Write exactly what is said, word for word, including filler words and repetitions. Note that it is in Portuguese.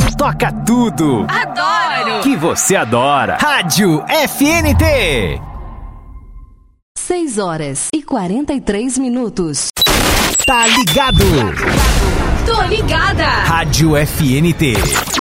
toca tudo. Adoro! Que você adora. Rádio F N T. seis horas e quarenta e três minutos. Tá ligado? Tô ligada! Rádio F N T.